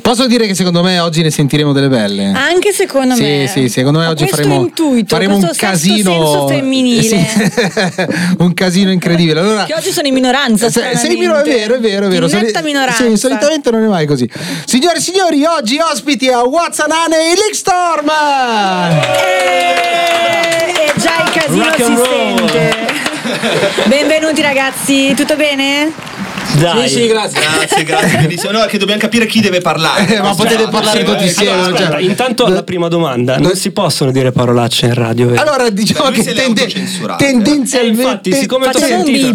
Posso dire che secondo me oggi ne sentiremo delle belle. Anche secondo me. Sì, secondo me oggi faremo un casino senso femminile. Sì, un casino incredibile. Allora, che oggi sono in minoranza. è vero. In netta minoranza. Sì, solitamente non è mai così. Signore e signori, oggi ospiti a What's Anane i Lickstorm. E già il casino si sente. Benvenuti ragazzi, tutto bene? Dai. Sì, grazie. No, che dobbiamo capire chi deve parlare. Ma potete parlare tutti insieme. Aspetta, intanto alla prima domanda, non si possono dire parolacce in radio, vero? Allora diciamo che tendenzialmente infatti, siccome ti ho sentito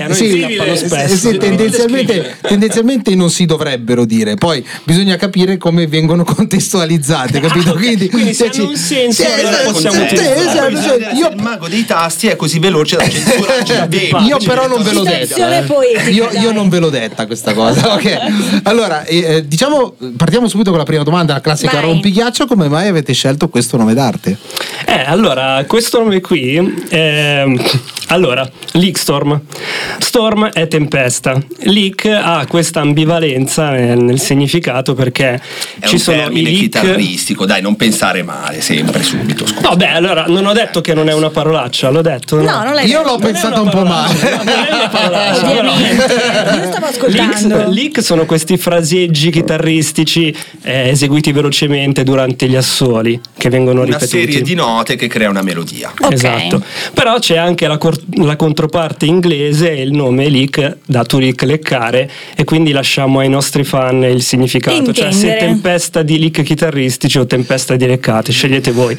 tendenzialmente non si dovrebbero dire, poi bisogna capire come vengono contestualizzate, capito? Quindi se hanno un senso possiamo utilizzare. Il mago dei tasti è così veloce da censurarci. Io però non ve l'ho detta. Io non ve l'ho detta questa cosa. Ok. Allora, diciamo, partiamo subito con la prima domanda, la classica rompighiaccio. Come mai avete scelto questo nome d'arte? Allora, questo nome qui allora, Lickstorm. Storm è tempesta. Leak ha questa ambivalenza nel significato perché è ci sono termine i leak chitarristico, dai, non pensare male sempre subito. Scusa. No, beh, allora non ho detto che non è una parolaccia, l'ho detto. No, non l'hai detto. Io l'ho pensata un po' male. Non è una parolaccia. Io stavo ascoltando. Leak sono questi fraseggi chitarristici eseguiti velocemente durante gli assoli che vengono ripetuti. Una serie di note che crea una melodia. Okay. Esatto. Però c'è anche la controparte inglese, il nome leak da to leak, leccare, e quindi lasciamo ai nostri fan il significato. Intendere. Cioè se tempesta di leak chitarristici o tempesta di leccate, scegliete voi.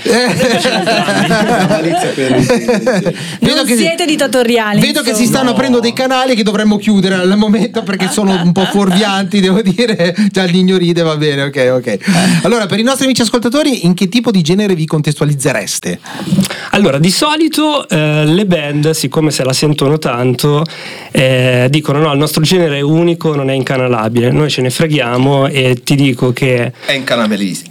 Non siete dittatoriali. Vedo che si stanno aprendo dei canali che dovremmo chiudere al momento perché sono un po' fuorvianti, devo dire. Già il Nigno ride, va bene, ok. Allora, per i nostri amici ascoltatori, in che tipo di genere vi contestualizzereste? Allora, di solito le band, siccome se la sentono tanto, dicono no, il nostro genere è unico, non è incanalabile. Noi ce ne freghiamo e ti dico che è incanalabilissimo.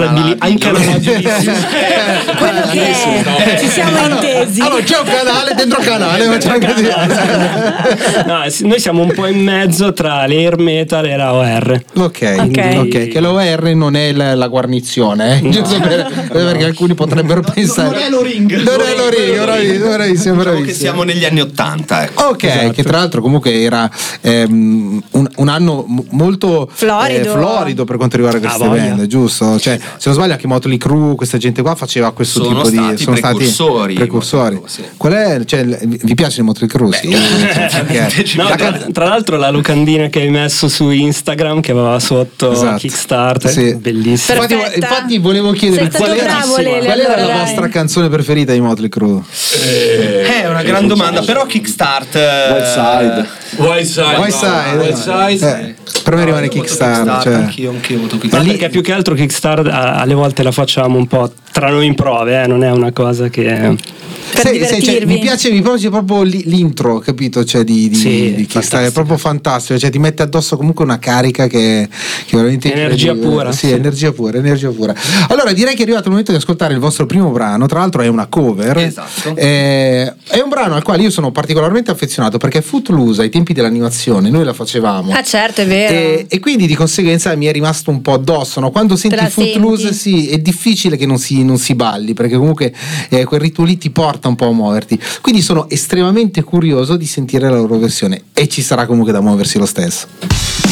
Quello che è, ci siamo intesi. Allora c'è un canale dentro canale, facciamo così. No, noi siamo un po' in mezzo tra l'air metal e la OR. Ok, che la OR non è la guarnizione, giusto perché alcuni potrebbero pensare. Non è l'O-Ring. Bravissimo. Che siamo negli anni '80, ecco. Ok, esatto. Che tra l'altro comunque era un anno molto florido per quanto riguarda queste band, giusto? Cioè, se non sbaglio anche Motley Crue, questa gente qua faceva questo tipo di precursori. Qual è, cioè, vi piace il Motley Crue? Sì. Tra l'altro la locandina che hai messo su Instagram che aveva sotto Kickstarter, bellissima. Infatti volevo chiedere qual era la vostra canzone preferita di Motley Crue? È una gran domanda, però Kickstart Wildside. Per me rimane Kickstart, cioè. Anch'io voto Kickstart. Perché più che altro Kickstart alle volte la facciamo un po' tra noi in prove, non è una cosa che cioè, mi piace proprio l'intro, capito? Cioè di Kickstarter è proprio fantastico, cioè ti mette addosso comunque una carica che veramente energia pura. Sì, energia pura. Allora direi che è arrivato il momento di ascoltare il vostro primo brano, tra l'altro è una cover. Esatto. È un brano al quale io sono particolarmente affezionato perché Footloose ai tempi dell'animazione noi la facevamo. Ah certo, è vero. E quindi di conseguenza mi è rimasto un po' addosso, no? Quando senti Footloose sì, è difficile che non si balli perché comunque quel ritmo lì ti porta un po' a muoverti, quindi sono estremamente curioso di sentire la loro versione e ci sarà comunque da muoversi lo stesso.